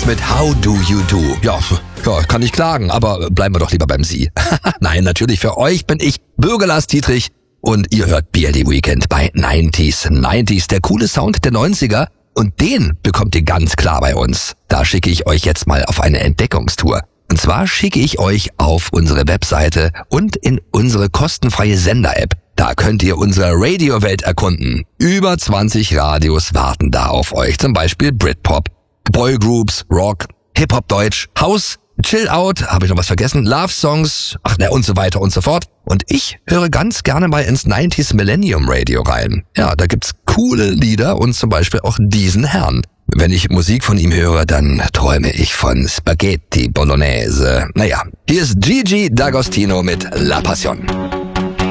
mit How Do You Do. Ja, kann nicht klagen, aber bleiben wir doch lieber beim Sie. Nein, natürlich für euch bin ich Bürger Lars Dietrich und ihr hört BLD Weekend bei 90s. Der coole Sound der 90er und den bekommt ihr ganz klar bei uns. Da schicke ich euch jetzt mal auf eine Entdeckungstour. Und zwar schicke ich euch auf unsere Webseite und in unsere kostenfreie Sender-App. Da könnt ihr unsere Radiowelt erkunden. Über 20 Radios warten da auf euch. Zum Beispiel Britpop, Boygroups, Rock, Hip-Hop Deutsch, House, Chill-Out, habe ich noch was vergessen, Love-Songs, und so weiter und so fort. Und ich höre ganz gerne mal ins 90s Millennium Radio rein. Ja, da gibt's coole Lieder und zum Beispiel auch diesen Herrn. Wenn ich Musik von ihm höre, dann träume ich von Spaghetti Bolognese. Naja, hier ist Gigi D'Agostino mit La Passion.